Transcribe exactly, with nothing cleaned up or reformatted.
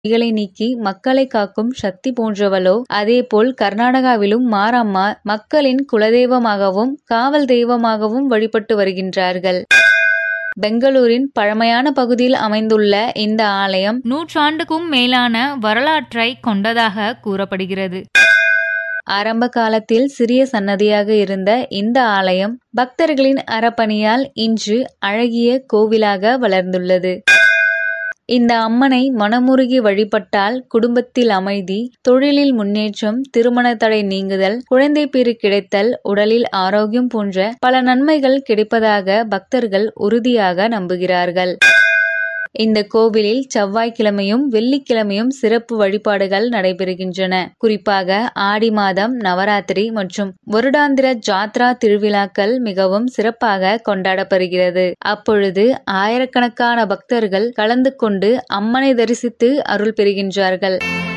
நோய்களை நீக்கி மக்களை காக்கும் சக்தி போன்றவளோ, அதேபோல் கர்நாடகாவிலும் மாரம்மா மக்களின் குலதெய்வமாகவும் காவல் தெய்வமாகவும் வழிபட்டு வருகின்றார்கள். பெங்களூரின் பழமையான பகுதியில் அமைந்துள்ள இந்த ஆலயம் நூற்றாண்டுக்கும் மேலான வரலாற்றை கொண்டதாக கூறப்படுகிறது. ஆரம்ப காலத்தில் சிறிய சன்னதியாக இருந்த இந்த ஆலயம் பக்தர்களின் அறப்பணியால் இன்று அழகிய கோவிலாக வளர்ந்துள்ளது. இந்த அம்மனை மனமுருகி வழிபட்டால் குடும்பத்தில் அமைதி, தொழிலில் முன்னேற்றம், திருமண தடை நீங்குதல், குழந்தை பேறு கிடைத்தல், உடலில் ஆரோக்கியம் போன்ற பல நன்மைகள் கிடைப்பதாக பக்தர்கள் உறுதியாக நம்புகிறார்கள். இந்த கோவிலில் செவ்வாய்க்கிழமையும் வெள்ளிக்கிழமையும் சிறப்பு வழிபாடுகள் நடைபெறுகின்றன. குறிப்பாக ஆடி மாதம் நவராத்திரி மற்றும் வருடாந்திர ஜாத்ரா திருவிழாக்கள் மிகவும் சிறப்பாக கொண்டாடப்படுகிறது. அப்பொழுது ஆயிரக்கணக்கான பக்தர்கள் கலந்து கொண்டு அம்மனை தரிசித்து அருள் பெறுகின்றார்கள்.